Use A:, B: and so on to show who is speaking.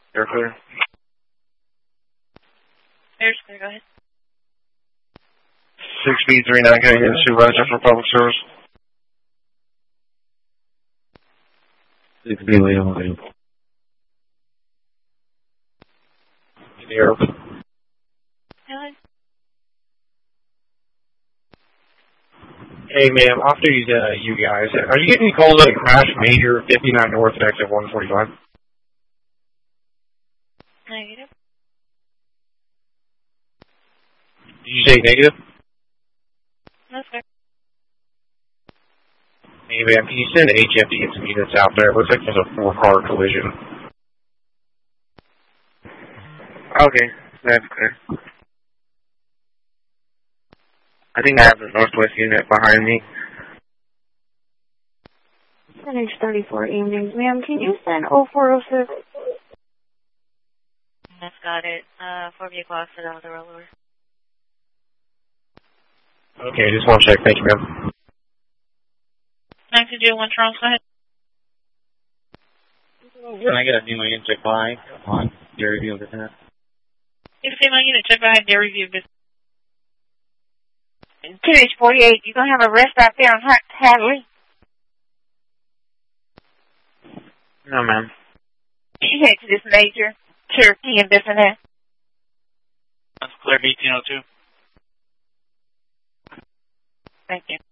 A: You're clear.
B: There's clear, go ahead.
A: 6B39, can I get a supervisor for public service? 6B Leo. Here.
B: Hello?
A: Hey, ma'am, after you guys, are you getting calls on a crash major 59 north and exit 145?
B: Negative.
A: Did you say negative?
B: That's fair.
A: Hey, ma'am, can you send HF to get some units out there? It looks like there's a 4-car collision. Okay, that's clear. I think I have the northwest unit behind me.
C: NH34 evenings. Ma'am, can you send 0406?
B: That's got it. 4 vehicle accident on the rollover.
A: Okay, just want to check. Thank you, ma'am.
B: 9201 Charles, go ahead.
A: Can I get a female unit check by on your review of this?
B: If female unit, check behind their review of this.
C: 2H48, you gonna have a rest out there on Hadley?
A: No, ma'am.
C: You head to this major, Cherokee and Biffin.
B: That's clear, 1802. Thank you.